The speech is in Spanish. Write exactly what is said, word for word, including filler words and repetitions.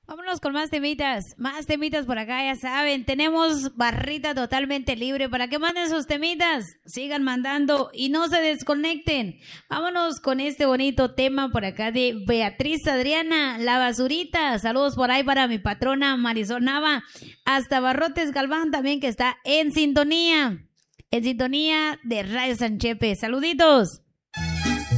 Vámonos con más temitas, más temitas por acá, ya saben, tenemos barrita totalmente libre para que manden sus temitas, sigan mandando y no se desconecten. Vámonos con este bonito tema por acá de Beatriz Adriana, La Basurita. Saludos por ahí para mi patrona Marisol Nava, hasta Barrotes Galván también que está en sintonía, en sintonía de Radio San Chepe. Saluditos.